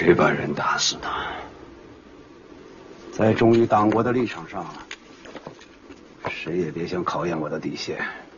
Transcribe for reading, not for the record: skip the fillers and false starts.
谁把人打死的？在忠于党国的立场上，谁也别想考验我的底线。